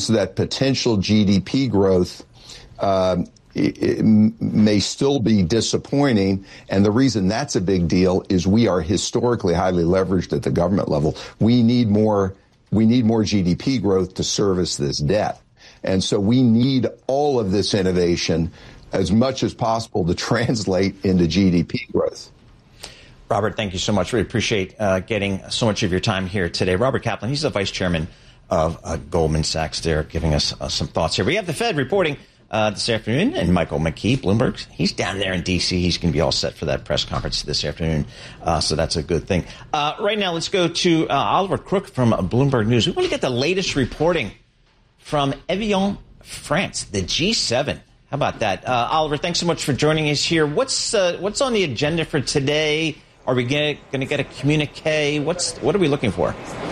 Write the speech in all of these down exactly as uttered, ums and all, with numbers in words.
means that potential G D P growth um, it, it may still be disappointing. And the reason that's a big deal is we are historically highly leveraged at the government level. We need more, we need more G D P growth to service this debt. And so we need all of this innovation as much as possible to translate into G D P growth. Robert, thank you so much. We appreciate uh, getting so much of your time here today. Robert Kaplan, he's the vice chairman of uh, Goldman Sachs there, giving us uh, some thoughts here. We have the Fed reporting uh, this afternoon, and Michael McKee, Bloomberg, he's down there in D C. He's going to be all set for that press conference this afternoon, uh, so that's a good thing. Uh, right now, let's go to uh, Oliver Crook from Bloomberg News. We want to get the latest reporting from Evian, France, the G seven. How about that? Uh, Oliver, thanks so much for joining us here. What's uh, what's on the agenda for today? Are we going to get a communique? What's what are we looking for?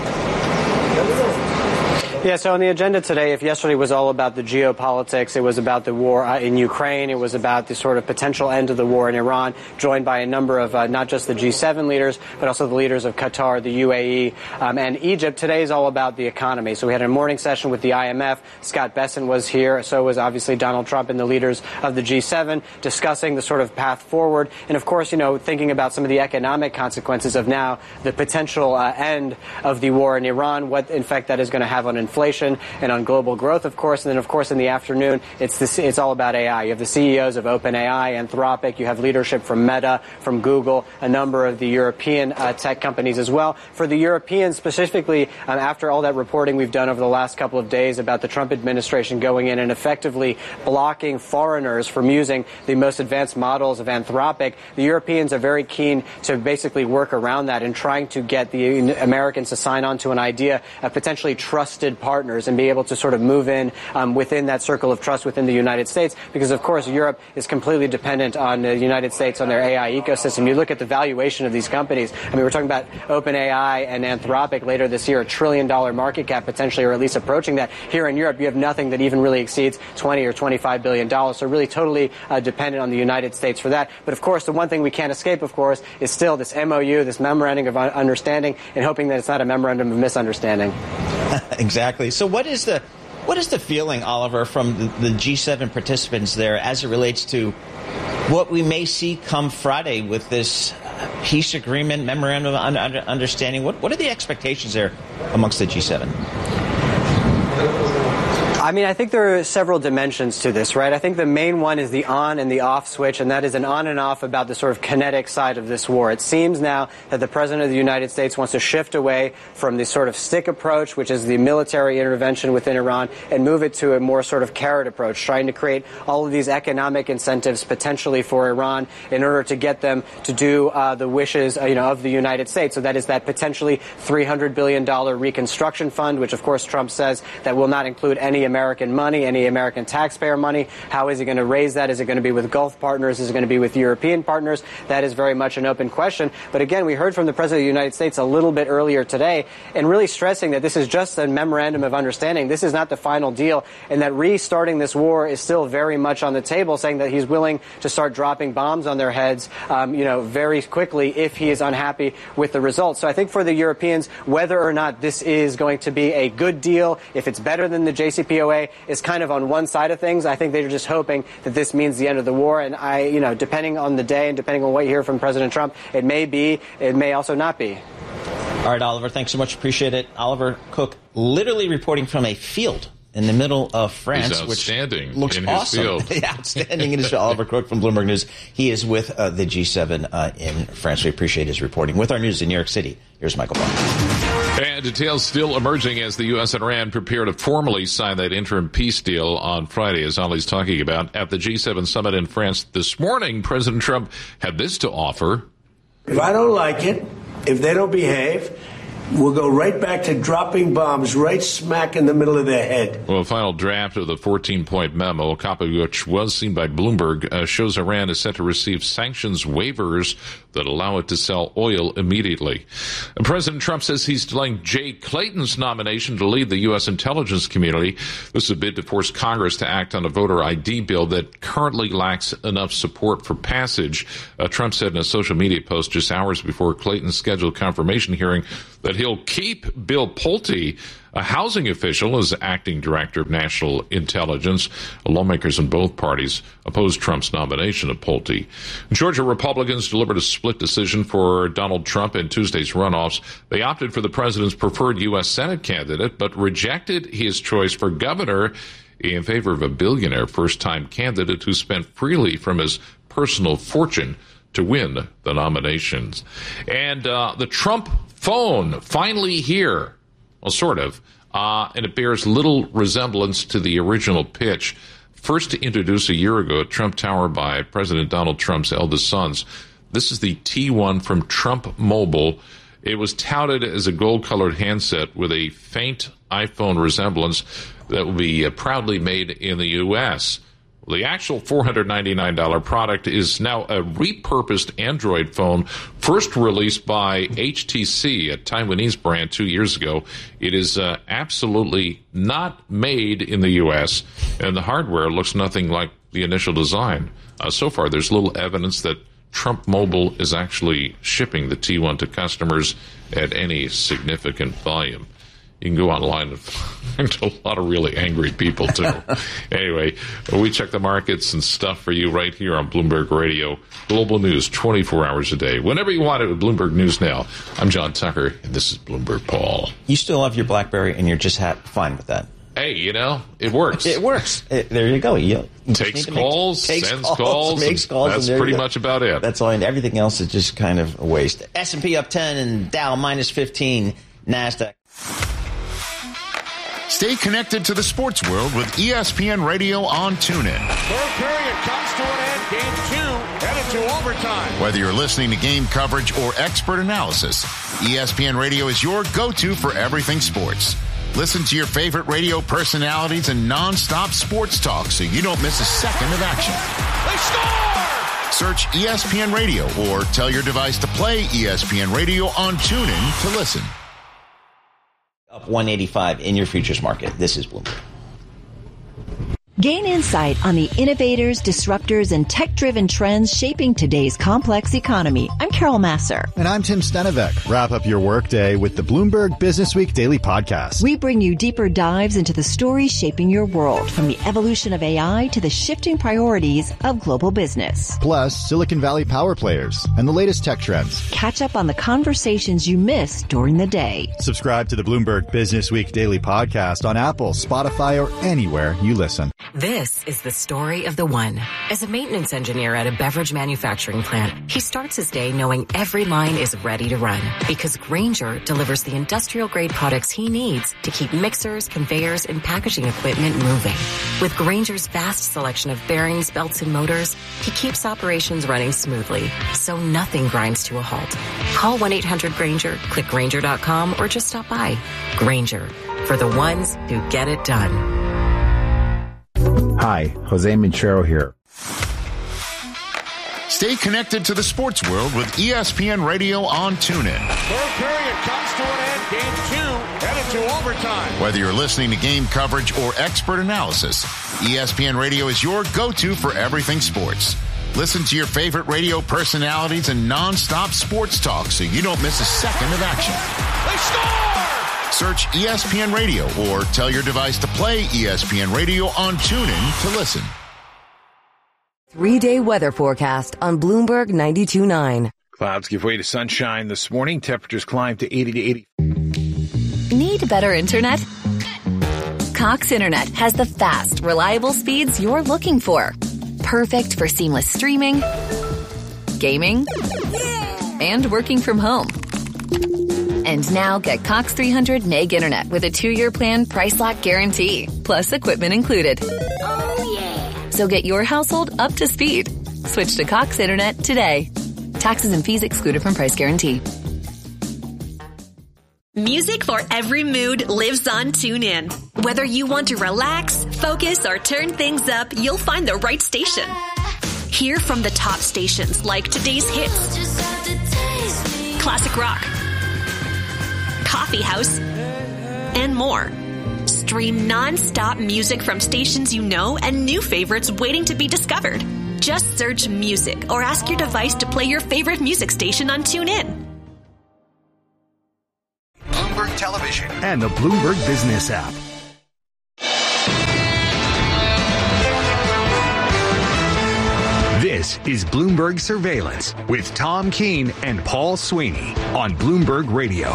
Yeah, so on the agenda today, if yesterday was all about the geopolitics, it was about the war uh, in Ukraine, it was about the sort of potential end of the war in Iran, joined by a number of uh, not just the G seven leaders, but also the leaders of Qatar, the U A E, um, and Egypt. Today is all about the economy. So we had a morning session with the I M F. Scott Bessent was here. So was obviously Donald Trump and the leaders of the G seven discussing the sort of path forward. And of course, you know, thinking about some of the economic consequences of now the potential uh, end of the war in Iran, what effect that is going to have on inflation. Inflation and on global growth, of course. And then, of course, in the afternoon, it's this, it's all about A I. You have the C E Os of OpenAI, Anthropic. You have leadership from Meta, from Google, a number of the European uh, tech companies as well. For the Europeans specifically, um, after all that reporting we've done over the last couple of days about the Trump administration going in and effectively blocking foreigners from using the most advanced models of Anthropic, the Europeans are very keen to basically work around that and trying to get the Americans to sign on to an idea of potentially trusted partners and be able to sort of move in um, within that circle of trust within the United States, because of course Europe is completely dependent on the United States on their A I ecosystem. You look at the valuation of these companies. I mean, we're talking about OpenAI and Anthropic later this year, a trillion dollar market cap potentially, or at least approaching that. Here in Europe, you have nothing that even really exceeds twenty or twenty-five billion dollars. So really totally uh, dependent on the United States for that. But of course, the one thing we can't escape, of course, is still this M O U, this memorandum of understanding, and hoping that it's not a memorandum of misunderstanding. Exactly. So what is the what is the feeling, Oliver, from the, the G seven participants there as it relates to what we may see come Friday with this peace agreement, memorandum of understanding? What what are the expectations there amongst the G seven? I mean, I think there are several dimensions to this, right? I think the main one is the on and the off switch, and that is an on and off about the sort of kinetic side of this war. It seems now that the President of the United States wants to shift away from the sort of stick approach, which is the military intervention within Iran, and move it to a more sort of carrot approach, trying to create all of these economic incentives potentially for Iran in order to get them to do uh, the wishes uh, you know, of the United States. So that is that potentially three hundred billion dollars reconstruction fund, which of course Trump says that will not include any American American money, any American taxpayer money. How is he going to raise that? Is it going to be with Gulf partners? Is it going to be with European partners? That is very much an open question. But again, we heard from the President of the United States a little bit earlier today, and really stressing that this is just a memorandum of understanding. This is not the final deal, and that restarting this war is still very much on the table, saying that he's willing to start dropping bombs on their heads, um, you know, very quickly if he is unhappy with the results. So I think for the Europeans, whether or not this is going to be a good deal, if it's better than the J C P O A, is kind of on one side of things. I think they're just hoping that this means the end of the war. And I, you know, depending on the day and depending on what you hear from President Trump, it may be, it may also not be. All right, Oliver, thanks so much. Appreciate it. Oliver Cook, literally reporting from a field in the middle of France, which looks in awesome. His field. Outstanding in his field. Oliver Cook from Bloomberg News. He is with uh, the G seven uh, in France. We appreciate his reporting. With our news in New York City, here's Michael Barr. And details still emerging as the U S and Iran prepare to formally sign that interim peace deal on Friday, as Ollie's talking about. At the G seven summit in France this morning, President Trump had this to offer. If I don't like it, if they don't behave, we'll go right back to dropping bombs right smack in the middle of their head. Well, a final draft of the fourteen-point memo, a copy of which was seen by Bloomberg, uh, shows Iran is set to receive sanctions waivers that allow it to sell oil immediately. And President Trump says he's delaying Jay Clayton's nomination to lead the U S intelligence community. This is a bid to force Congress to act on a voter I D bill that currently lacks enough support for passage. Uh, Trump said in a social media post just hours before Clayton's scheduled confirmation hearing that but he'll keep Bill Pulte, a housing official, as acting director of national intelligence. Lawmakers in both parties opposed Trump's nomination of Pulte. Georgia Republicans delivered a split decision for Donald Trump in Tuesday's runoffs. They opted for the president's preferred U S Senate candidate, but rejected his choice for governor in favor of a billionaire first-time candidate who spent freely from his personal fortune to win the nominations. And uh, the Trump phone finally here. Well, sort of. Uh, and it bears little resemblance to the original pitch. First introduced a year ago at Trump Tower by President Donald Trump's eldest sons. This is the T one from Trump Mobile. It was touted as a gold-colored handset with a faint iPhone resemblance that will be uh, proudly made in the U S The actual four hundred ninety-nine dollars product is now a repurposed Android phone, first released by H T C, a Taiwanese brand, two years ago. It is uh, absolutely not made in the U S, and the hardware looks nothing like the initial design. Uh, so far, there's little evidence that Trump Mobile is actually shipping the T one to customers at any significant volume. You can go online and find a lot of really angry people, too. Anyway, we check the markets and stuff for you right here on Bloomberg Radio. Global news twenty-four hours a day. Whenever you want it with Bloomberg News Now. I'm John Tucker, and this is Bloomberg Paul. You still have your BlackBerry, and you're just ha- fine with that. Hey, you know, it works. It works. It, there you go. You, you takes calls, make, takes sends calls, calls, makes calls. That's pretty much about it. That's all. And everything else is just kind of a waste. S and P up ten and Dow minus fifteen. NASDAQ. Stay connected to the sports world with E S P N Radio on TuneIn. Third period comes to an end. Game two headed to overtime. Whether you're listening to game coverage or expert analysis, E S P N Radio is your go-to for everything sports. Listen to your favorite radio personalities and non-stop sports talk so you don't miss a second of action. They score! Search E S P N Radio or tell your device to play E S P N Radio on TuneIn to listen. Up one eighty-five in your futures market. This is Bloomberg. Gain insight on the innovators, disruptors, and tech-driven trends shaping today's complex economy. I'm Carol Masser. And I'm Tim Stenevec. Wrap up your workday with the Bloomberg Businessweek Daily Podcast. We bring you deeper dives into the stories shaping your world, from the evolution of A I to the shifting priorities of global business. Plus, Silicon Valley power players and the latest tech trends. Catch up on the conversations you missed during the day. Subscribe to the Bloomberg Businessweek Daily Podcast on Apple, Spotify, or anywhere you listen. This is the story of the one. As a maintenance engineer at a beverage manufacturing plant, he starts his day knowing every line is ready to run because Grainger delivers the industrial-grade products he needs to keep mixers, conveyors, and packaging equipment moving. With Grainger's vast selection of bearings, belts, and motors, he keeps operations running smoothly, so nothing grinds to a halt. Call one eight hundred Grainger, click Grainger dot com, or just stop by. Grainger, for the ones who get it done. Hi, Jose Minchero here. Stay connected to the sports world with E S P N Radio on TuneIn. Third period comes to an end. Game two headed to overtime. Whether you're listening to game coverage or expert analysis, E S P N Radio is your go-to for everything sports. Listen to your favorite radio personalities and non-stop sports talk so you don't miss a second of action. They score! Search E S P N Radio or tell your device to play E S P N Radio on TuneIn to listen. Three-day weather forecast on Bloomberg ninety-two point nine. Clouds give way to sunshine this morning. Temperatures climb to eighty to eighty. Need better internet? Cox Internet has the fast, reliable speeds you're looking for. Perfect for seamless streaming, gaming, and working from home. And now get Cox three hundred meg internet with a two-year plan price lock guarantee, plus equipment included. Oh, yeah. So get your household up to speed. Switch to Cox Internet today. Taxes and fees excluded from price guarantee. Music for every mood lives on TuneIn. Whether you want to relax, focus, or turn things up, you'll find the right station. Hear from the top stations like today's hits, classic rock, coffee house, and more. Stream non-stop music from stations you know and new favorites waiting to be discovered. Just search music or ask your device to play your favorite music station on TuneIn. and the Bloomberg Business app. This is Bloomberg Surveillance with Tom Keene and Paul Sweeney on Bloomberg Radio.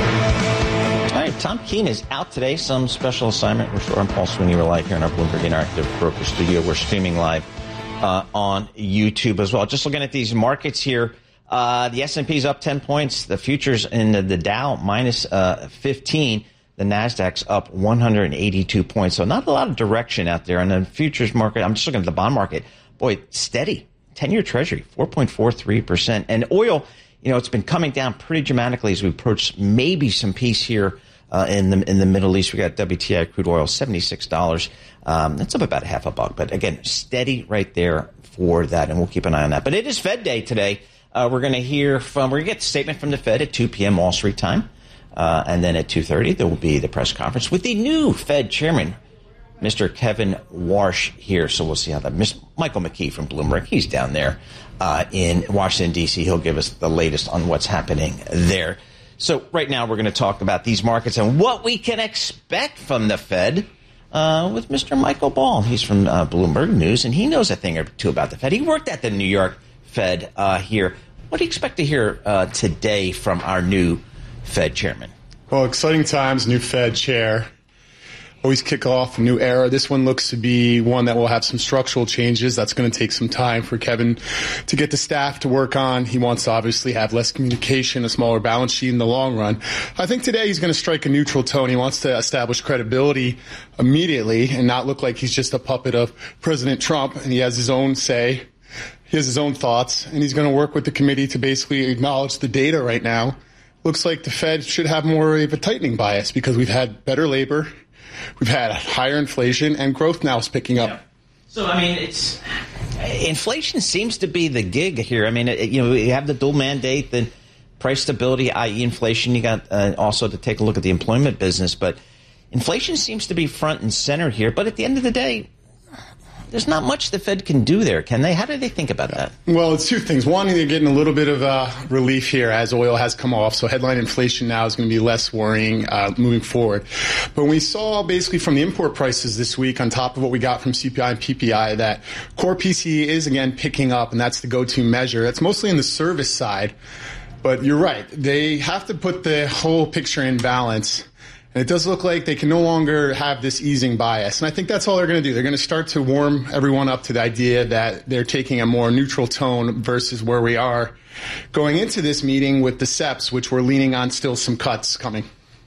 All right, Tom Keene is out today. Some special assignment. We're sure I'm Paul Sweeney. We're live here in our Bloomberg Interactive Broker Studio. We're streaming live uh, on YouTube as well. Just looking at these markets here, uh, the S and P is up ten points. The futures in the, the Dow minus uh, fifteen. The Nasdaq's up one hundred eighty-two points. So not a lot of direction out there. And the futures market, I'm just looking at the bond market. Boy, steady. ten-year Treasury, four point four three percent. And oil, you know, it's been coming down pretty dramatically as we approach maybe some peace here uh, in the in the Middle East. We got W T I crude oil, seventy-six dollars. Um, that's up about a half a buck. But again, steady right there for that. And we'll keep an eye on that. But it is Fed Day today. Uh, we're going to hear from, we're going to get a statement from the Fed at two p.m. Wall Street time. Uh, and then at two thirty, there will be the press conference with the new Fed chairman, Mister Kevin Warsh here. So we'll see how that. Mister Michael McKee from Bloomberg, he's down there uh, in Washington, D C. He'll give us the latest on what's happening there. So right now we're going to talk about these markets and what we can expect from the Fed uh, with Mister Michael Ball. He's from uh, Bloomberg News, and he knows a thing or two about the Fed. He worked at the New York Fed uh, here. What do you expect to hear uh, today from our new Fed chairman? Well, exciting times, new Fed chair. Always kick off a new era. This one looks to be one that will have some structural changes. That's going to take some time for Kevin to get the staff to work on. He wants to obviously have less communication, a smaller balance sheet in the long run. I think today he's going to strike a neutral tone. He wants to establish credibility immediately and not look like he's just a puppet of President Trump. And he has his own say. He has his own thoughts. And he's going to work with the committee to basically acknowledge the data right now. Looks like the Fed should have more of a tightening bias because we've had better labor. We've had higher inflation, and growth now is picking up. Yeah. So, I mean, it's inflation seems to be the gig here. I mean, it, you know, you have the dual mandate, the price stability, that is inflation. You got uh, also to take a look at the employment business. But inflation seems to be front and center here. But at the end of the day, there's not much the Fed can do there, can they? How do they think about that? Well, it's two things. One, they're getting a little bit of uh, relief here as oil has come off. So headline inflation now is going to be less worrying uh, moving forward. But we saw basically from the import prices this week on top of what we got from C P I and P P I that core P C E is again picking up, and that's the go-to measure. It's mostly in the service side. But you're right. They have to put the whole picture in balance. And it does look like they can no longer have this easing bias. And I think that's all they're going to do. They're going to start to warm everyone up to the idea that they're taking a more neutral tone versus where we are going into this meeting with the S E Ps, which we're leaning on still some cuts coming.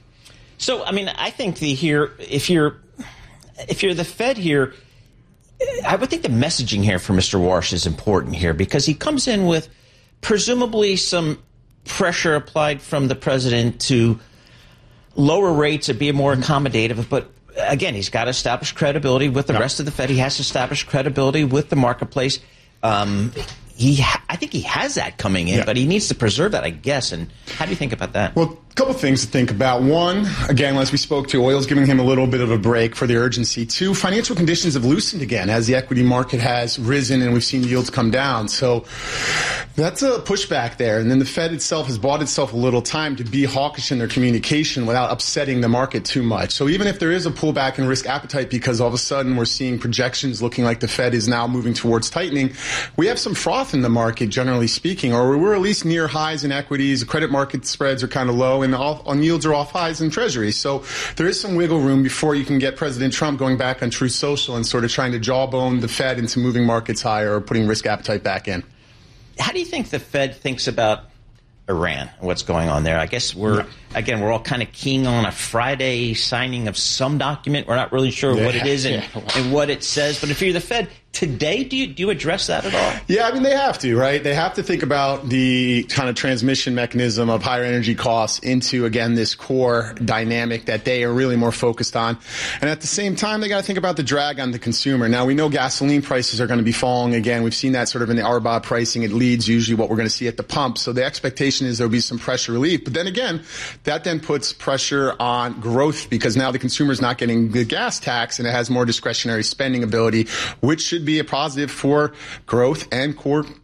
So, I mean, I think the here, if you're, if you're the Fed here, I would think the messaging here for Mister Warsh is important here because he comes in with presumably some pressure applied from the president to lower rates and be more accommodative. But again, he's got to establish credibility with the yep. rest of the Fed. He has to establish credibility with the marketplace. Um, he, ha- I think he has that coming in, yeah. but he needs to preserve that, I guess. And how do you think about that? Well, a couple things to think about. One, again, as we spoke to, oil's giving him a little bit of a break for the urgency. Two, financial conditions have loosened again as the equity market has risen and we've seen yields come down. So that's a pushback there. And then the Fed itself has bought itself a little time to be hawkish in their communication without upsetting the market too much. So even if there is a pullback in risk appetite because all of a sudden we're seeing projections looking like the Fed is now moving towards tightening, we have some froth in the market, generally speaking, or we're at least near highs in equities. The credit market spreads are kind of low, and all, on yields are off highs in treasuries. So there is some wiggle room before you can get President Trump going back on Truth Social and sort of trying to jawbone the Fed into moving markets higher or putting risk appetite back in. How do you think the Fed thinks about Iran and what's going on there? I guess we're, yeah. again, we're all kind of keen on a Friday signing of some document. We're not really sure yeah. what it is and, yeah. and what it says. But if you're the Fed today, do you do you address that at all? Yeah, I mean, they have to, right? They have to think about the kind of transmission mechanism of higher energy costs into, again, this core dynamic that they are really more focused on. And at the same time, they got to think about the drag on the consumer. Now, we know gasoline prices are going to be falling again. We've seen that sort of in the R B O B pricing. It leads usually what we're going to see at the pump. So the expectation is there'll be some pressure relief. But then again, that then puts pressure on growth because now the consumer is not getting the gas tax and it has more discretionary spending ability, which should be a positive for growth and core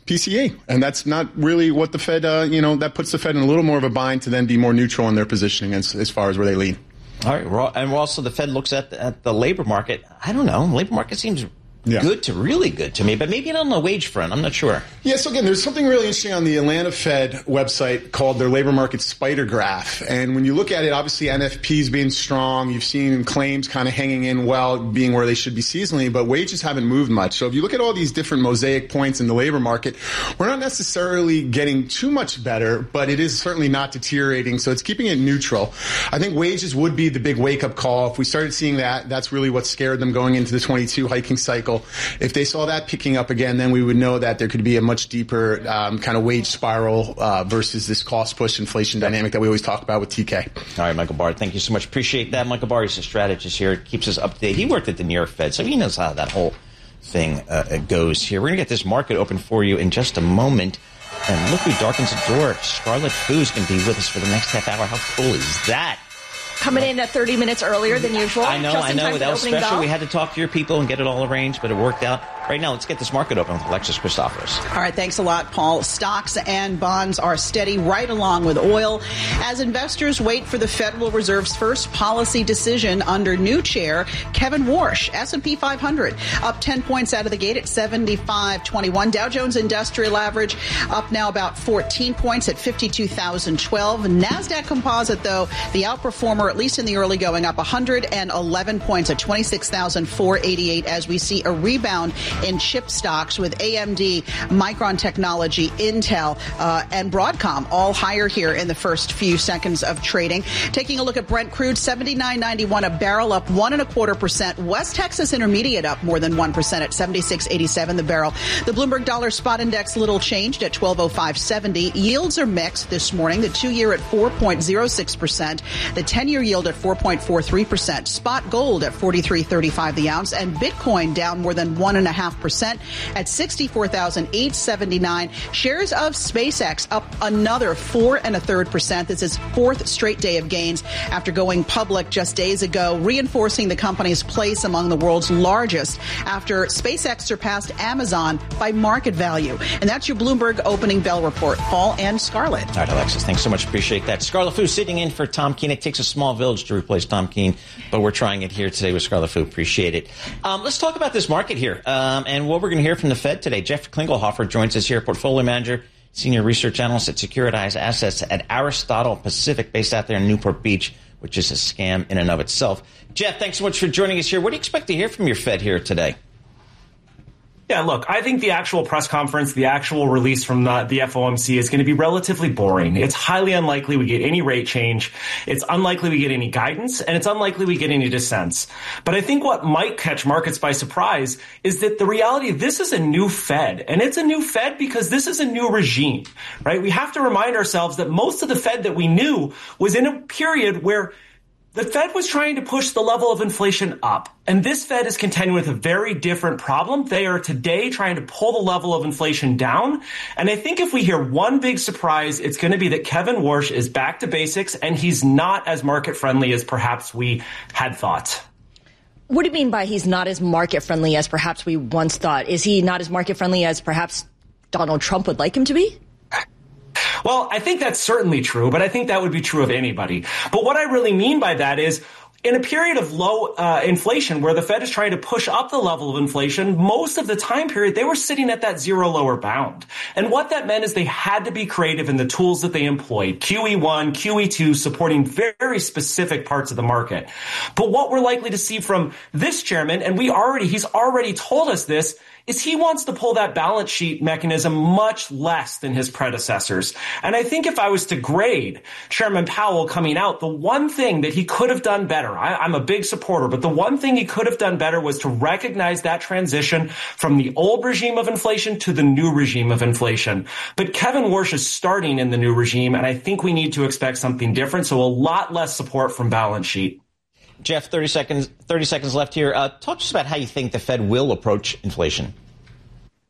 P C E. And that's not really what the Fed, uh, you know, that puts the Fed in a little more of a bind to then be more neutral in their positioning as, as far as where they lean. All right. And also the Fed looks at the, at the labor market. I don't know. The labor market seems yeah. good to really good to me, but maybe not on the wage front. I'm not sure. Yeah, so again, there's something really interesting on the Atlanta Fed website called their labor market spider graph. And when you look at it, obviously N F P's being strong. You've seen claims kind of hanging in well, being where they should be seasonally, but wages haven't moved much. So if you look at all these different mosaic points in the labor market, we're not necessarily getting too much better, but it is certainly not deteriorating. So it's keeping it neutral. I think wages would be the big wake-up call. If we started seeing that, that's really what scared them going into the twenty-two hiking cycle. If they saw that picking up again, then we would know that there could be a much deeper um, kind of wage spiral uh, versus this cost push inflation dynamic that we always talk about with T K. All right, Michael Barr, thank you so much. Appreciate that. Michael Barr is a strategist here. Keeps us up to date. He worked at the New York Fed, so he knows how that whole thing uh, goes here. We're going to get this market open for you in just a moment. And look who darkens the door. Scarlet Fu is going to be with us for the next half hour. How cool is that? Coming in at thirty minutes earlier than usual. I know, I know. That was special. Bell. We had to talk to your people and get it all arranged, but it worked out. Right now, let's get this market open with Alexis Christoforous. All right, thanks a lot, Paul. Stocks and bonds are steady right along with oil as investors wait for the Federal Reserve's first policy decision under new chair Kevin Warsh. S and P five hundred up ten points out of the gate at seventy-five twenty-one. Dow Jones Industrial Average up now about fourteen points at fifty-two thousand twelve. NASDAQ Composite, though, the outperformer, at least in the early going, up one hundred eleven points at twenty-six thousand four hundred eighty-eight as we see a rebound in chip stocks with A M D, Micron Technology, Intel, uh, and Broadcom all higher here in the first few seconds of trading. Taking a look at Brent crude, seventy-nine ninety-one a barrel, up one and a quarter percent. West Texas Intermediate up more than one percent at seventy-six eighty-seven the barrel. The Bloomberg Dollar Spot Index little changed at twelve oh five seventy. Yields are mixed this morning. The two-year at four point oh six percent. The ten-year yield at four point four three percent. Spot gold at forty-three thirty-five the ounce, and Bitcoin down more than one and a half percent at sixty-four thousand eight hundred seventy-nine. Shares of SpaceX up another four and a third percent. This is fourth straight day of gains after going public just days ago, reinforcing the company's place among the world's largest after SpaceX surpassed Amazon by market value. And that's your Bloomberg opening bell report. Paul and Scarlett. All right, Alexis, thanks so much. Appreciate that. Scarlett Fu sitting in for Tom Keene. It takes a small village to replace Tom Keene, but we're trying it here today with Scarlett Fu. Appreciate it. Um, let's talk about this market here um, and what we're going to hear from the Fed today. Jeff Klingelhofer joins us here, portfolio manager, senior research analyst at Securitized Assets at Aristotle Pacific, based out there in Newport Beach, which is a scam in and of itself. Jeff, thanks so much for joining us here. What do you expect to hear from your Fed here today? Yeah, look, I think the actual press conference, the actual release from the, the F O M C is going to be relatively boring. It's highly unlikely we get any rate change. It's unlikely we get any guidance, and it's unlikely we get any dissents. But I think what might catch markets by surprise is that the reality, this is a new Fed, and it's a new Fed because this is a new regime, right? We have to remind ourselves that most of the Fed that we knew was in a period where the Fed was trying to push the level of inflation up, and this Fed is contending with a very different problem. They are today trying to pull the level of inflation down, and I think if we hear one big surprise, it's going to be that Kevin Warsh is back to basics, and he's not as market-friendly as perhaps we had thought. What do you mean by he's not as market-friendly as perhaps we once thought? Is he not as market-friendly as perhaps Donald Trump would like him to be? Well, I think that's certainly true, but I think that would be true of anybody. But what I really mean by that is, in a period of low uh, inflation where the Fed is trying to push up the level of inflation, most of the time period, they were sitting at that zero lower bound. And what that meant is they had to be creative in the tools that they employed. Q E one, Q E two, supporting very specific parts of the market. But what we're likely to see from this chairman, and we already, he's already told us this, is he wants to pull that balance sheet mechanism much less than his predecessors. And I think if I was to grade Chairman Powell coming out, the one thing that he could have done better, I, I'm a big supporter, but the one thing he could have done better was to recognize that transition from the old regime of inflation to the new regime of inflation. But Kevin Warsh is starting in the new regime, and I think we need to expect something different, so a lot less support from balance sheet. Jeff, thirty seconds, thirty seconds left here. Uh, talk to us about how you think the Fed will approach inflation.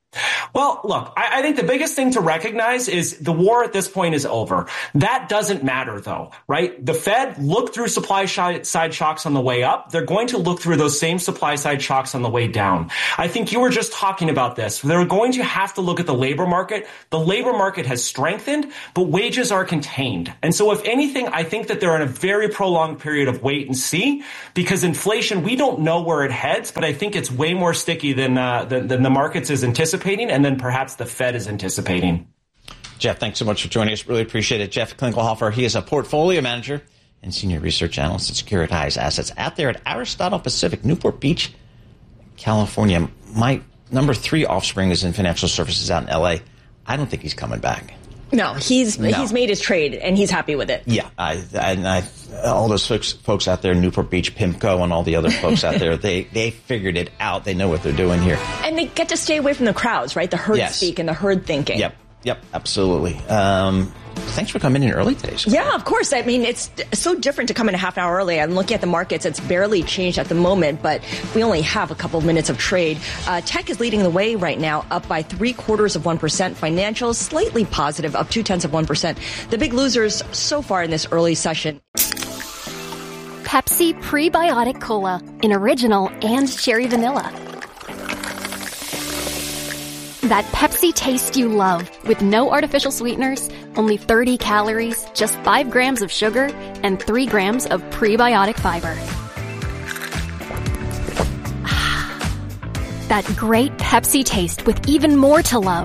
Well, look, I, I think the biggest thing to recognize is the war at this point is over. That doesn't matter, though, right? The Fed looked through supply sh- side shocks on the way up. They're going to look through those same supply side shocks on the way down. I think you were just talking about this. They're going to have to look at the labor market. The labor market has strengthened, but wages are contained. And so if anything, I think that they're in a very prolonged period of wait and see, because inflation, we don't know where it heads, but I think it's way more sticky than, uh, than, than the markets is anticipating. And then perhaps the Fed is anticipating. Jeff, thanks so much for joining us. Really appreciate it. Jeff Klingelhofer, he is a portfolio manager and senior research analyst at Securitize Assets out there at Aristotle Pacific, Newport Beach, California. My number three offspring is in financial services out in L A. I don't think he's coming back. No, he's no. he's made his trade and he's happy with it. Yeah, I, and I, all those folks, folks out there, Newport Beach, PIMCO, and all the other folks out there, they they figured it out. They know what they're doing here, and they get to stay away from the crowds, right? The herd yes. speak and the herd thinking. Yep, yep, absolutely. Um, thanks for coming in early today. So yeah, of course. I mean, it's so different to come in a half hour early. I'm looking at the markets; it's barely changed at the moment, but we only have a couple of minutes of trade. Uh, tech is leading the way right now, up by three quarters of one percent. Financials slightly positive, up two tenths of one percent. The big losers so far in this early session. Pepsi Prebiotic Cola in original and cherry vanilla. That Pepsi taste you love, with no artificial sweeteners, only thirty calories, just five grams of sugar, and three grams of prebiotic fiber. That great Pepsi taste with even more to love.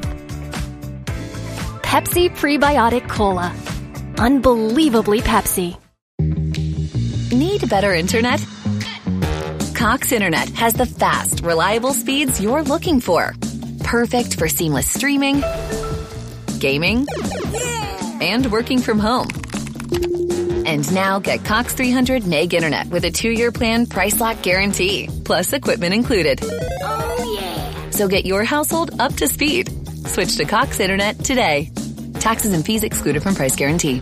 Pepsi Prebiotic Cola. Unbelievably Pepsi. Need better internet? Cox Internet has the fast, reliable speeds you're looking for. Perfect for seamless streaming, gaming, and working from home. And now get Cox three hundred meg internet with a two-year plan price lock guarantee, plus equipment included. Oh yeah! So get your household up to speed. Switch to Cox Internet today. Taxes and fees excluded from price guarantee.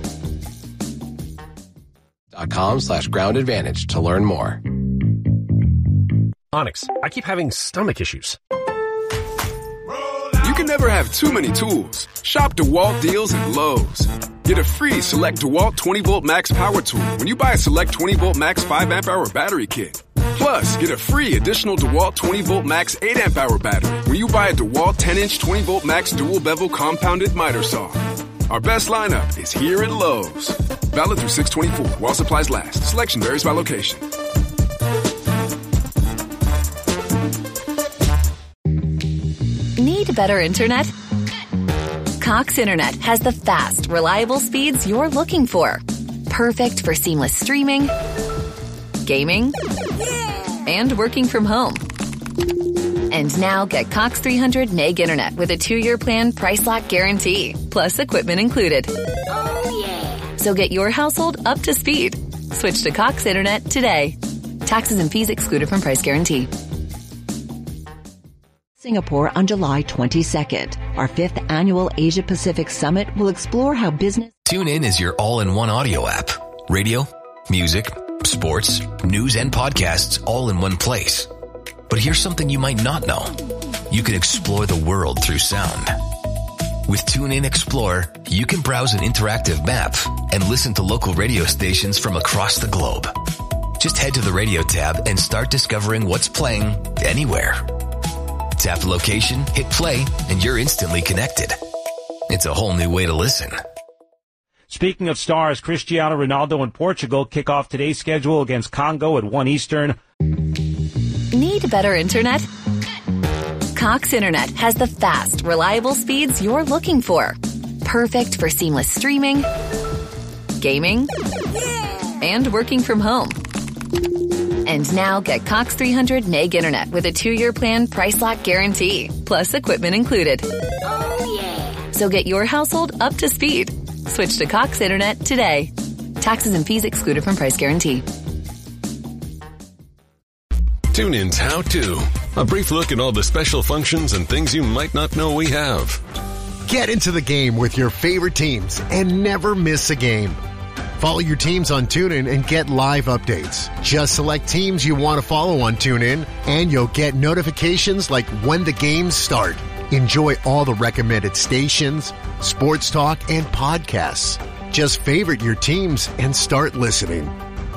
Dot com slash ground advantage to learn more. Onyx, I keep having stomach issues. You can never have too many tools. Shop DeWalt deals at Lowe's. Get a free Select DeWalt twenty volt Max Power Tool when you buy a Select twenty volt Max five amp hour battery kit. Plus, get a free additional DeWalt twenty volt Max eight amp hour battery when you buy a DeWalt ten inch twenty volt Max dual bevel compounded miter saw. Our best lineup is here at Lowe's. Valid through six twenty-four while supplies last. Selection varies by location. Need better internet? Cox Internet has the fast, reliable speeds you're looking for. Perfect for seamless streaming, gaming, and working from home. And now get Cox three hundred meg internet with a two-year plan price lock guarantee, plus equipment included. Oh yeah! So get your household up to speed. Switch to Cox Internet today. Taxes and fees excluded from price guarantee. Singapore on July twenty-second. Our fifth annual Asia Pacific Summit will explore how business... TuneIn is your all-in-one audio app. Radio, music, sports, news, and podcasts all in one place. But here's something you might not know. You can explore the world through sound. With TuneIn Explorer, you can browse an interactive map and listen to local radio stations from across the globe. Just head to the radio tab and start discovering what's playing anywhere. Tap the location, hit play, and you're instantly connected. It's a whole new way to listen. Speaking of stars, Cristiano Ronaldo and Portugal kick off today's schedule against Congo at one Eastern. Need better internet? Cox Internet has the fast, reliable speeds you're looking for. Perfect for seamless streaming, gaming, and working from home. And now get Cox three hundred meg internet with a two-year plan price lock guarantee, plus equipment included. Oh yeah! So get your household up to speed. Switch to Cox Internet today. Taxes and fees excluded from price guarantee. TuneIn's How To. A brief look at all the special functions and things you might not know we have. Get into the game with your favorite teams and never miss a game. Follow your teams on TuneIn and get live updates. Just select teams you want to follow on TuneIn, and you'll get notifications like when the games start. Enjoy all the recommended stations, sports talk, and podcasts. Just favorite your teams and start listening.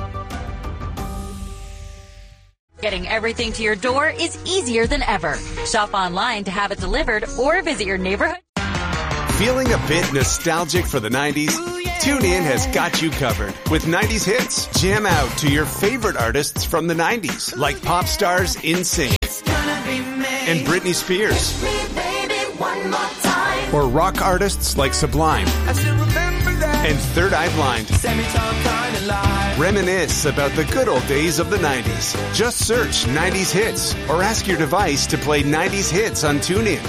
Getting everything to your door is easier than ever. Shop online to have it delivered or visit your neighborhood. Feeling a bit nostalgic for the nineties? TuneIn has got you covered with nineties hits. Jam out to your favorite artists from the nineties, like pop stars NSYNC and Britney Spears, or rock artists like Sublime and Third Eye Blind. Reminisce about the good old days of the nineties. Just search nineties hits or ask your device to play nineties hits on TuneIn.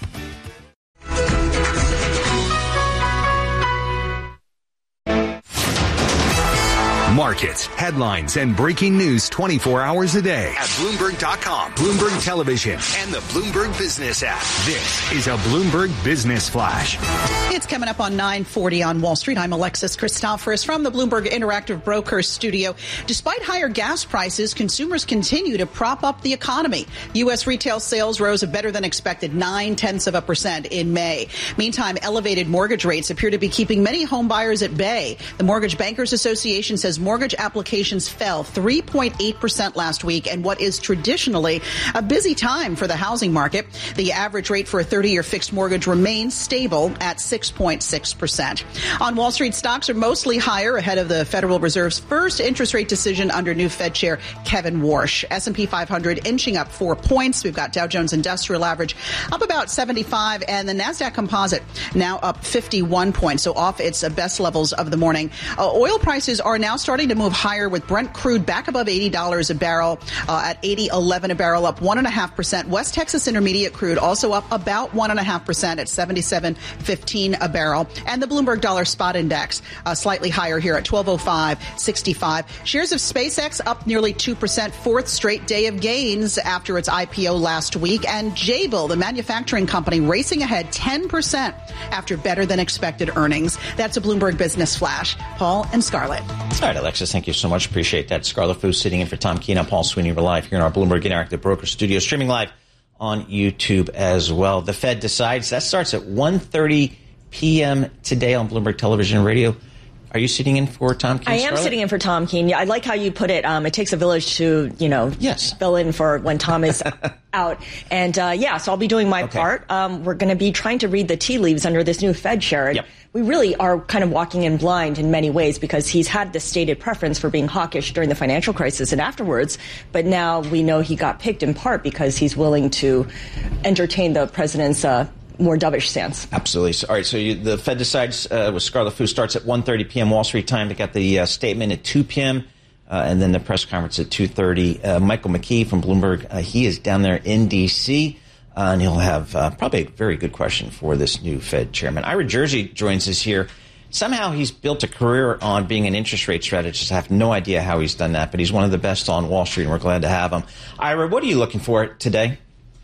Markets, headlines, and breaking news twenty-four hours a day at Bloomberg dot com, Bloomberg Television, and the Bloomberg Business app. This is a Bloomberg Business Flash. It's coming up on nine forty on Wall Street. I'm Alexis Christoforous from the Bloomberg Interactive Brokers studio. Despite higher gas prices, consumers continue to prop up the economy. U S retail sales rose a better than expected nine tenths of a percent in May. Meantime, elevated mortgage rates appear to be keeping many home buyers at bay. The Mortgage Bankers Association says mortgage applications fell three point eight percent last week and what is traditionally a busy time for the housing market. The average rate for a thirty-year fixed mortgage remains stable at six point six percent. On Wall Street, stocks are mostly higher ahead of the Federal Reserve's first interest rate decision under new Fed Chair Kevin Warsh. S and P five hundred inching up four points. We've got Dow Jones Industrial Average up about seventy-five and the NASDAQ Composite now up fifty-one points, so off its best levels of the morning. Uh, oil prices are now starting to move higher with Brent crude back above eighty dollars a barrel uh, at eighty eleven a barrel, up one point five percent. West Texas Intermediate crude also up about one point five percent at seventy-seven fifteen a barrel. And the Bloomberg Dollar Spot Index uh, slightly higher here at twelve oh five sixty-five. Shares of SpaceX up nearly two percent, fourth straight day of gains after its I P O last week. And Jabil, the manufacturing company, racing ahead ten percent after better than expected earnings. That's a Bloomberg Business Flash. Paul and Scarlett. All right, Alexis, thank you so much. Appreciate that. Scarlett Fu sitting in for Tom Keene. I'm Paul Sweeney. We're live here in our Bloomberg Interactive Broker Studio, streaming live on YouTube as well. The Fed decides. That starts at one thirty p.m. today on Bloomberg Television and Radio. Are you sitting in for Tom Keene? I am Scarlett? sitting in for Tom Keene. Yeah, I like how you put it. Um, it takes a village to, you know, yes. fill in for when Tom is out. And, uh, yeah, so I'll be doing my okay. part. Um, we're going to be trying to read the tea leaves under this new Fed chair. Yep. We really are kind of walking in blind in many ways because he's had this stated preference for being hawkish during the financial crisis and afterwards. But now we know he got picked in part because he's willing to entertain the president's uh, more dovish stance. Absolutely. So, all right, so you, the Fed decides uh, with Scarlett Fu starts at one thirty p.m. Wall Street time. They got the uh, statement at two p.m. Uh, and then the press conference at two thirty. Uh, Michael McKee from Bloomberg, uh, he is down there in D C, uh, and he'll have uh, probably a very good question for this new Fed chairman. Ira Jersey joins us here. Somehow he's built a career on being an interest rate strategist. I have no idea how he's done that, but he's one of the best on Wall Street, and we're glad to have him. Ira, what are you looking for today?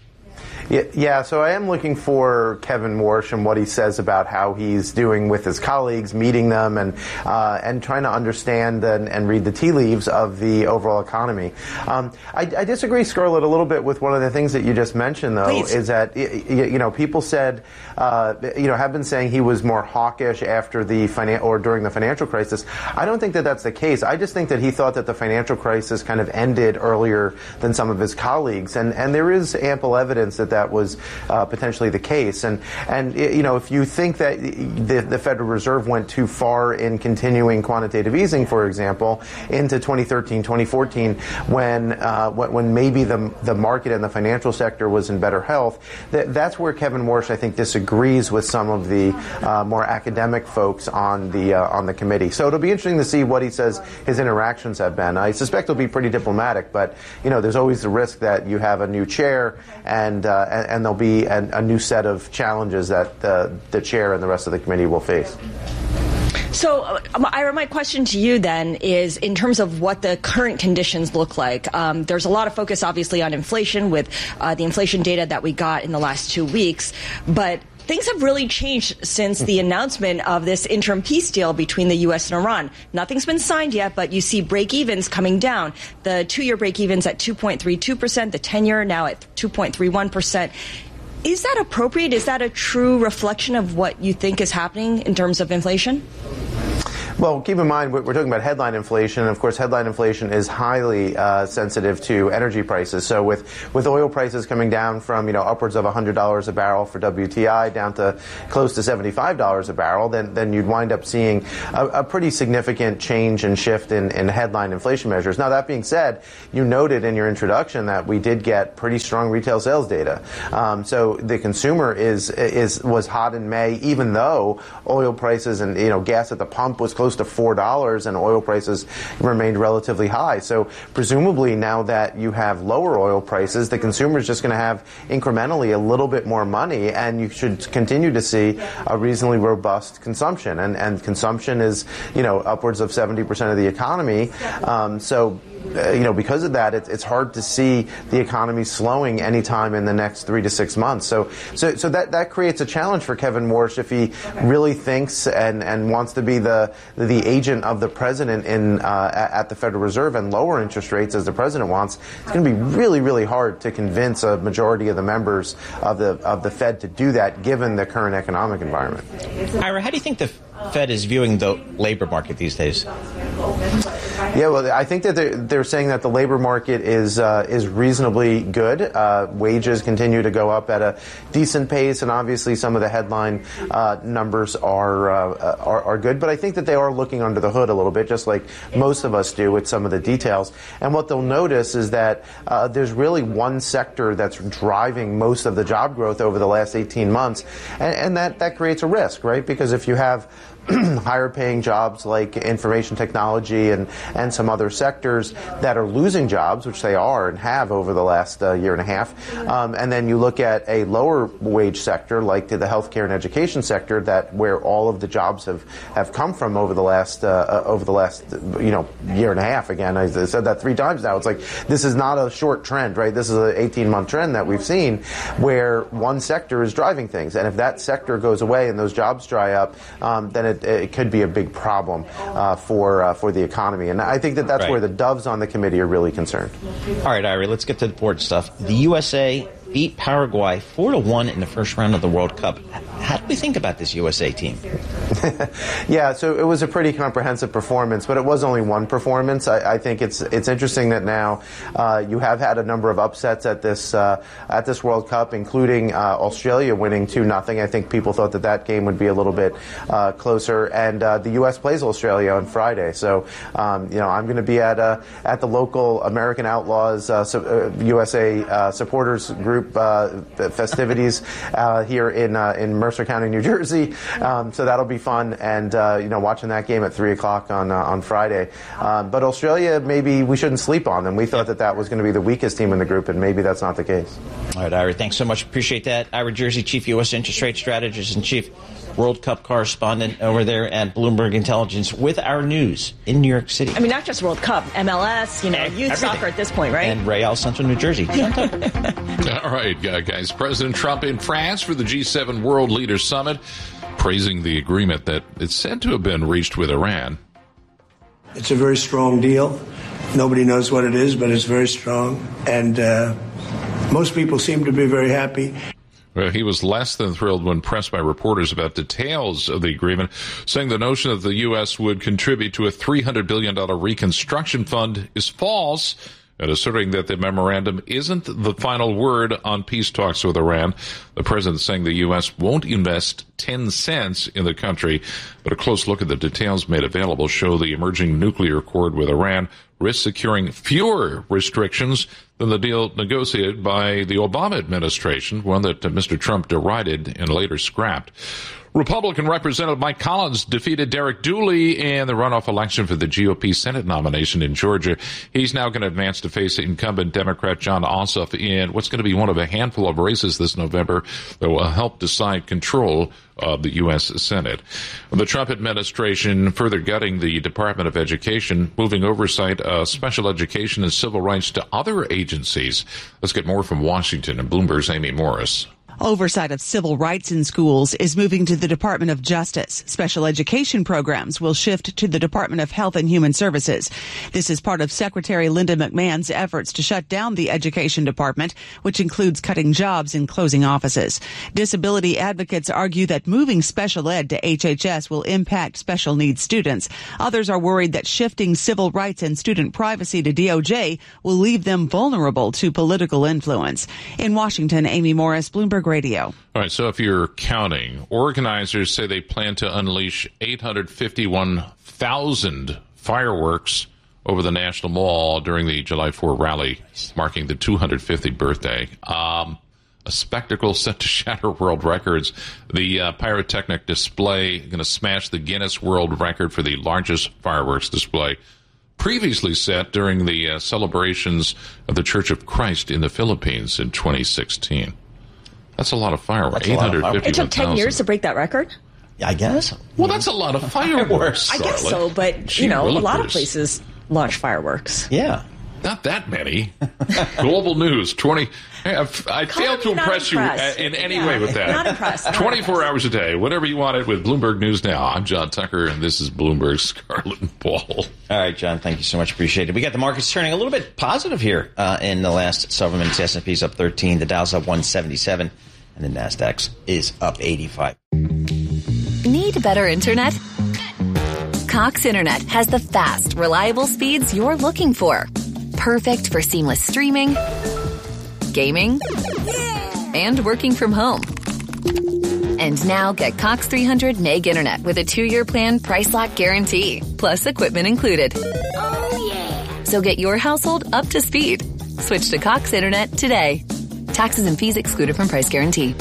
Yeah, yeah, so I am looking for Kevin Warsh and what he says about how he's doing with his colleagues, meeting them, and uh, and trying to understand and, and read the tea leaves of the overall economy. Um, I, I disagree, Scarlett, a little bit with one of the things that you just mentioned, though, Please. is that, you know, people said, uh, you know, have been saying he was more hawkish after the finan- or during the financial crisis. I don't think that that's the case. I just think that he thought that the financial crisis kind of ended earlier than some of his colleagues, and, and there is ample evidence that that was uh, potentially the case. And, and you know, if you think that the, the Federal Reserve went too far in continuing quantitative easing, for example, into twenty thirteen, twenty fourteen, when uh, when maybe the the market and the financial sector was in better health, that, that's where Kevin Warsh, I think, disagrees with some of the uh, more academic folks on the uh, on the committee. So it'll be interesting to see what he says his interactions have been. I suspect it'll be pretty diplomatic, but you know, there's always the risk that you have a new chair and uh, and, and there'll be a, a new set of challenges that the, the chair and the rest of the committee will face. So, uh, Ira, my question to you then is in terms of what the current conditions look like. Um, there's a lot of focus, obviously, on inflation with uh, the inflation data that we got in the last two weeks. But things have really changed since the announcement of this interim peace deal between the U S and Iran. Nothing's been signed yet, but you see break-evens coming down. The two-year break-evens at two point three two percent, the ten-year now at two point three one percent. Is that appropriate? Is that a true reflection of what you think is happening in terms of inflation? Well, keep in mind, we're talking about headline inflation. And of course, headline inflation is highly uh, sensitive to energy prices. So with, with oil prices coming down from, you know, upwards of one hundred dollars a barrel for W T I down to close to seventy-five dollars a barrel, then, then you'd wind up seeing a, a pretty significant change and shift in, in headline inflation measures. Now, that being said, you noted in your introduction that we did get pretty strong retail sales data. Um, so the consumer is, is, was hot in May, even though oil prices and, you know, gas at the pump was close to four dollars and oil prices remained relatively high. So presumably now that you have lower oil prices, the consumer is just going to have incrementally a little bit more money, and you should continue to see a reasonably robust consumption. And, and consumption is, you know, upwards of seventy percent of the economy. Um, so Uh, you know, because of that, it, it's hard to see the economy slowing anytime in the next three to six months. So, so, so that that creates a challenge for Kevin Warsh if he really thinks and, and wants to be the the agent of the president in uh, at the Federal Reserve and lower interest rates as the president wants. It's going to be really, really hard to convince a majority of the members of the of the Fed to do that, given the current economic environment. Ira, how do you think the Fed is viewing the labor market these days? Yeah, well, I think that they're, they're saying that the labor market is uh, is reasonably good. Uh, wages continue to go up at a decent pace, and obviously some of the headline uh, numbers are, uh, are are good. But I think that they are looking under the hood a little bit, just like most of us do with some of the details. And what they'll notice is that uh, there's really one sector that's driving most of the job growth over the last eighteen months, and, and that, that creates a risk, right? Because if you have higher paying jobs like information technology and, and some other sectors that are losing jobs, which they are and have over the last uh, year and a half. Um, and then you look at a lower wage sector like the healthcare and education sector, that where all of the jobs have, have come from over the last uh, over the last you know year and a half. Again, I said that three times now. It's like this is not a short trend, right? This is an eighteen month trend that we've seen where one sector is driving things, and if that sector goes away and those jobs dry up, um, then it It, it could be a big problem uh, for uh, for the economy. And I think that that's right. Where the doves on the committee are really concerned. All right, Ira, let's get to the important stuff. The U S A beat Paraguay four to one in the first round of the World Cup. How do we think about this U S A team? Yeah, so it was a pretty comprehensive performance, but it was only one performance. I, I think it's it's interesting that now uh, you have had a number of upsets at this uh, at this World Cup, including uh, Australia winning two nothing. I think people thought that that game would be a little bit uh, closer, and uh, the U S plays Australia on Friday. So um, you know, I'm going to be at uh, at the local American Outlaws uh, so, uh, U S A uh, supporters group uh, festivities uh, here in uh, in Mercer County, New Jersey. Um, so that'll be fun, and uh, you know, watching that game at three o'clock on uh, on Friday. Uh, but Australia, maybe we shouldn't sleep on them. We thought that that was going to be the weakest team in the group, and maybe that's not the case. All right, Ira, thanks so much. Appreciate that. Ira Jersey, Chief U S Interest Rate Strategist and Chief World Cup correspondent over there at Bloomberg Intelligence with our news in New York City. I mean, not just World Cup, M L S, you know, and youth everything. Soccer at this point, right? And Real Central New Jersey. All right, guys. President Trump in France for the G seven World Leaders Summit, praising the agreement that it's said to have been reached with Iran. It's a very strong deal. Nobody knows what it is, but it's very strong. And uh, most people seem to be very happy. Well, he was less than thrilled when pressed by reporters about details of the agreement, saying the notion that the U S would contribute to a three hundred billion dollars reconstruction fund is false, and asserting that the memorandum isn't the final word on peace talks with Iran. The president saying the U S won't invest ten cents in the country, but a close look at the details made available show the emerging nuclear accord with Iran risks securing fewer restrictions than the deal negotiated by the Obama administration, one that uh, Mister Trump derided and later scrapped. Republican Representative Mike Collins defeated Derek Dooley in the runoff election for the G O P Senate nomination in Georgia. He's now going to advance to face incumbent Democrat John Ossoff in what's going to be one of a handful of races this November that will help decide control of the U S Senate. The Trump administration further gutting the Department of Education, moving oversight of special education and civil rights to other agencies. Let's get more from Washington and Bloomberg's Amy Morris. Oversight of civil rights in schools is moving to the Department of Justice. Special education programs will shift to the Department of Health and Human Services. This is part of Secretary Linda McMahon's efforts to shut down the Education Department, which includes cutting jobs and closing offices. Disability advocates argue that moving special ed to H H S will impact special needs students. Others are worried that shifting civil rights and student privacy to D O J will leave them vulnerable to political influence. In Washington, Amy Morris, Bloomberg Radio. All right, so if you're counting, organizers say they plan to unleash eight hundred fifty-one thousand fireworks over the National Mall during the July fourth rally, marking the two hundred fiftieth birthday. Um, a spectacle set to shatter world records. The uh, pyrotechnic display going to smash the Guinness World Record for the largest fireworks display, previously set during the uh, celebrations of the Church of Christ in the Philippines in twenty sixteen. That's a lot of fireworks. eight hundred fifty-one thousand. It took ten years to break that record? Yeah, I guess. Well, that's a lot of fireworks. I guess so, but, Gee you know, willikers. a lot of places launch fireworks. Yeah. Not that many. Global News, twenty. I, I failed to impress you in any yeah, way with that. Not impressed. Not twenty-four impressed. hours a day, whatever you wanted with Bloomberg News Now. I'm John Tucker, and this is Bloomberg's Scarlet and Paul. All right, John, thank you so much. Appreciate it. We got the markets turning a little bit positive here uh, in the last several minutes. S and P's up thirteen, the Dow's up one seventy-seven, and the Nasdaq is up eighty-five. Need better internet? Cox Internet has the fast, reliable speeds you're looking for. Perfect for seamless streaming, gaming, and working from home. And now get Cox three hundred meg internet with a two-year plan price lock guarantee, plus equipment included. Oh, yeah. So get your household up to speed. Switch to Cox Internet today. Taxes and fees excluded from price guarantee.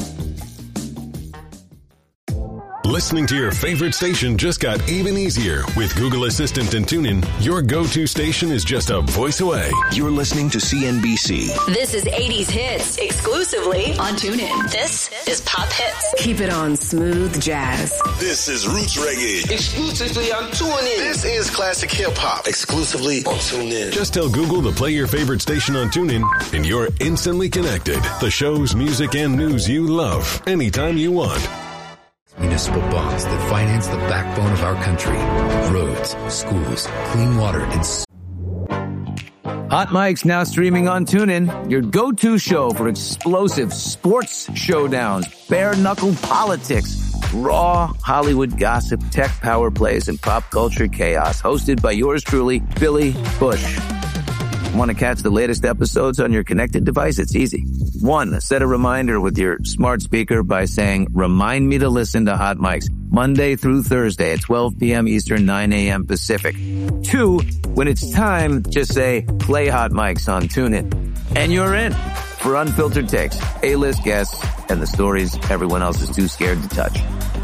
Listening to your favorite station just got even easier. With Google Assistant and TuneIn, your go-to station is just a voice away. You're listening to C N B C. This is eighties hits exclusively on TuneIn. This is Pop Hits. Keep it on smooth jazz. This is Roots Reggae. Exclusively on TuneIn. This is classic hip-hop. Exclusively on TuneIn. Just tell Google to play your favorite station on TuneIn, and you're instantly connected. The shows, music, and news you love anytime you want. Municipal bonds that finance the backbone of our country. Roads, schools, clean water, and... Hot Mike's now streaming on TuneIn, your go-to show for explosive sports showdowns, bare-knuckle politics, raw Hollywood gossip, tech power plays, and pop culture chaos. Hosted by yours truly, Billy Bush. Want to catch the latest episodes on your connected device? It's easy. One, set a reminder with your smart speaker by saying, remind me to listen to Hot Mics Monday through Thursday at twelve p.m. Eastern, nine a.m. Pacific. Two, when it's time, just say, play Hot Mics on TuneIn. And you're in for unfiltered takes, A-list guests, and the stories everyone else is too scared to touch.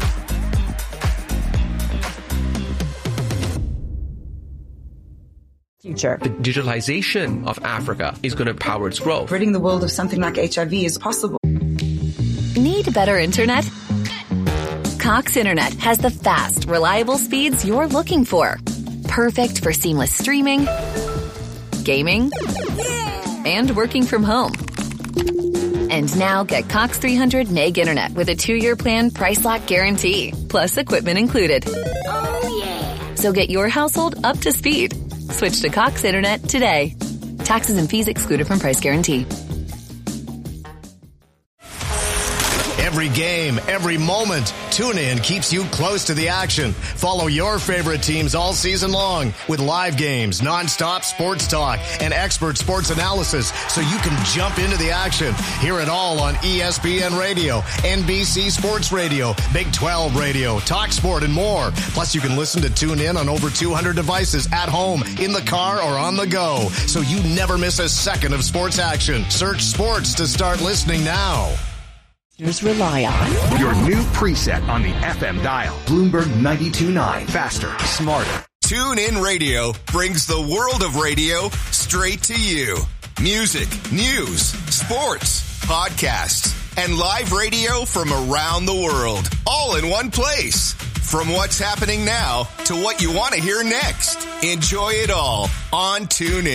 Future. The digitalization of Africa is going to power its growth. Ridding the world of something like H I V is possible. Need better internet? Cox Internet has the fast, reliable speeds you're looking for. Perfect for seamless streaming, gaming, and working from home. And now get Cox three hundred meg internet with a two-year plan price lock guarantee, plus equipment included. Oh, yeah. So get your household up to speed. Switch to Cox Internet today. Taxes and fees excluded from price guarantee. Every game, every moment, TuneIn keeps you close to the action. Follow your favorite teams all season long with live games, nonstop sports talk, and expert sports analysis so you can jump into the action. Hear it all on E S P N Radio, N B C Sports Radio, Big twelve Radio, Talk Sport, and more. Plus, you can listen to TuneIn on over two hundred devices at home, in the car, or on the go, so you never miss a second of sports action. Search sports to start listening now. Rely on your new preset on the F M dial. Bloomberg ninety-two point nine. Faster, smarter. TuneIn Radio brings the world of radio straight to you. Music, news, sports, podcasts, and live radio from around the world. All in one place. From what's happening now to what you want to hear next. Enjoy it all on TuneIn.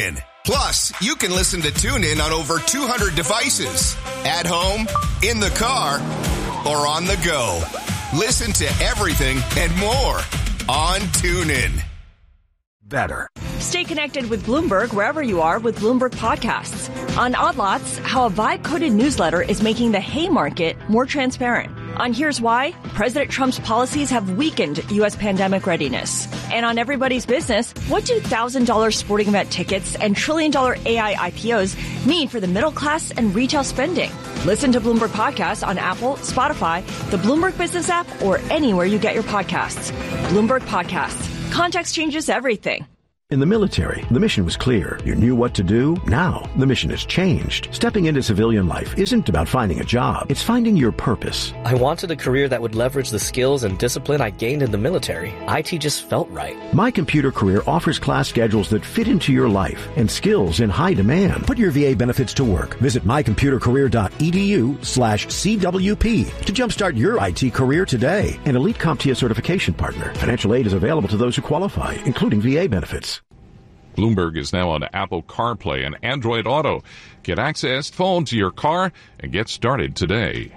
Plus, you can listen to TuneIn on over two hundred devices. At home, in the car, or on the go. Listen to everything and more on TuneIn. Better. Stay connected with Bloomberg wherever you are with Bloomberg Podcasts. On Odd Lots, how a vibe-coded newsletter is making the hay market more transparent. On Here's Why, President Trump's policies have weakened U S pandemic readiness. And on Everybody's Business, what do one thousand dollars sporting event tickets and trillion dollar A I I P Os mean for the middle class and retail spending? Listen to Bloomberg Podcasts on Apple, Spotify, the Bloomberg Business app, or anywhere you get your podcasts. Bloomberg Podcasts. Context changes everything. In the military, the mission was clear. You knew what to do. Now, the mission has changed. Stepping into civilian life isn't about finding a job. It's finding your purpose. I wanted a career that would leverage the skills and discipline I gained in the military. I T just felt right. My Computer Career offers class schedules that fit into your life and skills in high demand. Put your V A benefits to work. Visit mycomputercareer.edu slash CWP to jumpstart your I T career today. An Elite CompTIA certification partner. Financial aid is available to those who qualify, including V A benefits. Bloomberg is now on Apple CarPlay and Android Auto. Get access phone to your car and get started today.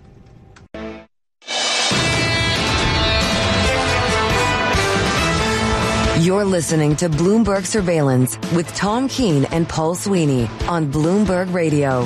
You're listening to Bloomberg Surveillance with Tom Keene and Paul Sweeney on Bloomberg Radio. All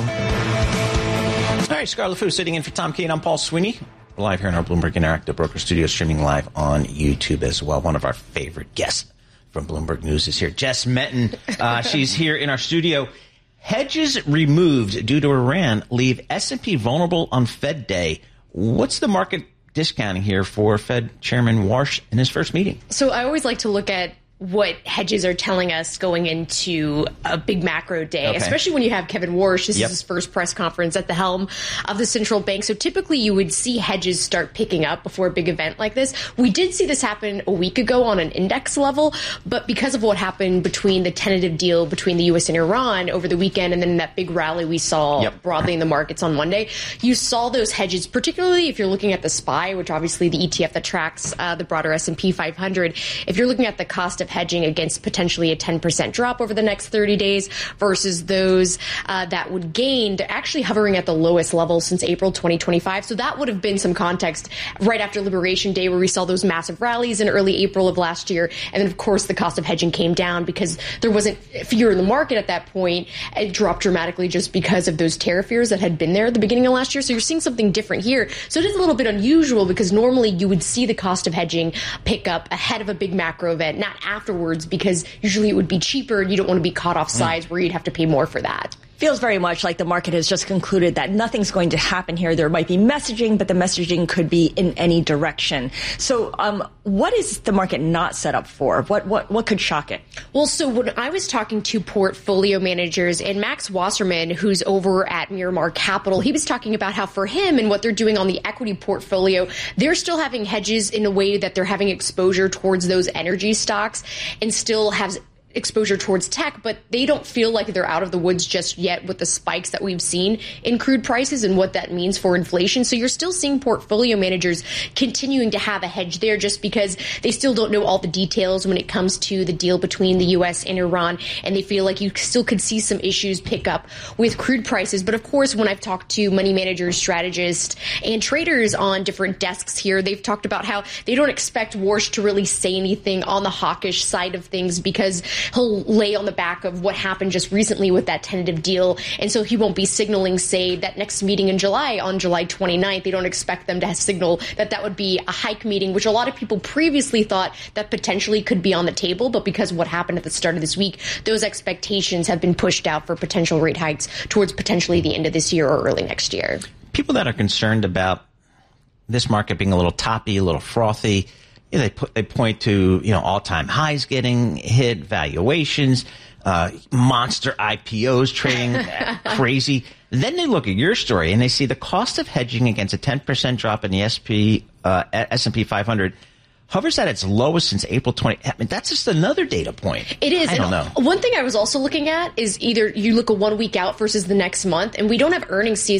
right, Scarlett Fu sitting in for Tom Keene. I'm Paul Sweeney. We're live here in our Bloomberg Interactive Broker Studio, streaming live on YouTube as well. One of our favorite guests from Bloomberg News is here. Jess Metton, uh, she's here in our studio. Hedges removed due to Iran leave S and P vulnerable on Fed Day. What's the market discounting here for Fed Chairman Warsh in his first meeting? So I always like to look at what hedges are telling us going into a big macro day, okay. Especially when you have Kevin Warsh. This yep. is his first press conference at the helm of the central bank. So typically you would see hedges start picking up before a big event like this. We did see this happen a week ago on an index level, but because of what happened between the tentative deal between the U S and Iran over the weekend and then that big rally we saw yep. broadly in the markets on Monday, you saw those hedges, particularly if you're looking at the S P Y, which obviously the E T F that tracks uh, the broader S and P five hundred. If you're looking at the cost of hedging against potentially a ten percent drop over the next thirty days versus those uh, that would gain, they're actually hovering at the lowest level since April twenty twenty-five. So that would have been some context right after Liberation Day where we saw those massive rallies in early April of last year. And then, of course, the cost of hedging came down because there wasn't fear in the market at that point. It dropped dramatically just because of those tariff fears that had been there at the beginning of last year. So you're seeing something different here. So it is a little bit unusual because normally you would see the cost of hedging pick up ahead of a big macro event, not afterwards, because usually it would be cheaper and you don't want to be caught off sides mm. where you'd have to pay more for that. Feels very much like the market has just concluded that nothing's going to happen here. There might be messaging, but the messaging could be in any direction. So um, what is the market not set up for? What what what could shock it? Well, so when I was talking to portfolio managers and Max Wasserman, who's over at Miramar Capital, he was talking about how for him and what they're doing on the equity portfolio, they're still having hedges in a way that they're having exposure towards those energy stocks and still have exposure towards tech, but they don't feel like they're out of the woods just yet with the spikes that we've seen in crude prices and what that means for inflation. So you're still seeing portfolio managers continuing to have a hedge there just because they still don't know all the details when it comes to the deal between the U S and Iran, and they feel like you still could see some issues pick up with crude prices. But of course, when I've talked to money managers, strategists, and traders on different desks here, they've talked about how they don't expect Warsh to really say anything on the hawkish side of things because he'll lay on the back of what happened just recently with that tentative deal. And so he won't be signaling, say, that next meeting in July, on July twenty-ninth, they don't expect them to signal that that would be a hike meeting, which a lot of people previously thought that potentially could be on the table. But because of what happened at the start of this week, those expectations have been pushed out for potential rate hikes towards potentially the end of this year or early next year. People that are concerned about this market being a little toppy, a little frothy, Yeah, they put, they point to, you know, all-time highs getting hit, valuations, uh, monster I P Os trading crazy. Then they look at your story and they see the cost of hedging against a ten percent drop in the S P, uh, S and P five hundred hovers at its lowest since April twentieth. I mean, that's just another data point. It is. I don't know. One thing I was also looking at is either you look a one week out versus the next month, and we don't have earnings season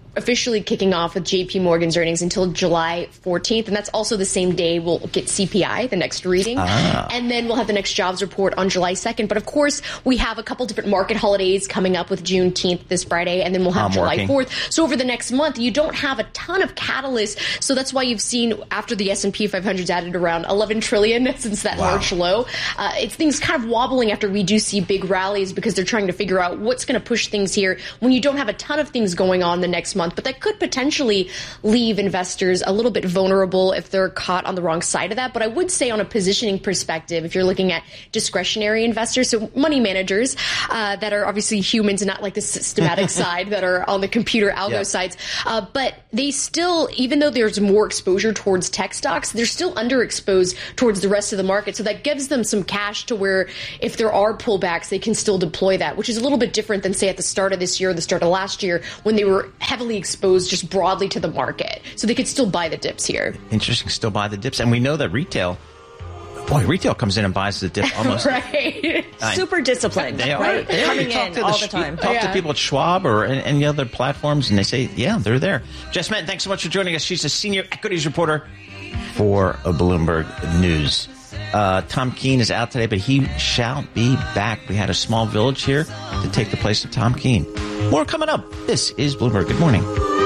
officially kicking off with J P Morgan's earnings until July fourteenth. And that's also the same day we'll get C P I, the next reading. Ah. And then we'll have the next jobs report on July second. But of course, we have a couple different market holidays coming up with Juneteenth this Friday, and then we'll have I'm July working. fourth. So over the next month, you don't have a ton of catalysts. So that's why you've seen after the S and P five hundred's added around eleven trillion since that wow. March low, uh, it's things kind of wobbling after we do see big rallies because they're trying to figure out what's going to push things here when you don't have a ton of things going on the next month. But that could potentially leave investors a little bit vulnerable if they're caught on the wrong side of that. But I would say on a positioning perspective, if you're looking at discretionary investors, so money managers uh, that are obviously humans and not like the systematic side that are on the computer algo yeah. sides, uh, but they still, even though there's more exposure towards tech stocks, they're still underexposed towards the rest of the market. So that gives them some cash to where if there are pullbacks, they can still deploy that, which is a little bit different than, say, at the start of this year or the start of last year when they were heavily exposed just broadly to the market. So they could still buy the dips here. Interesting, still buy the dips. And we know that retail, boy, retail comes in and buys the dip almost. right. Uh, Super disciplined. They are. Right? They are. Coming in the, all the time. Talk yeah. to people at Schwab or any other platforms, and they say, yeah, they're there. Jess Menton, thanks so much for joining us. She's a senior equities reporter for Bloomberg News. Uh, Tom Keene is out today, but he shall be back. We had a small village here to take the place of Tom Keene. More coming up. This is Bloomberg. Good morning.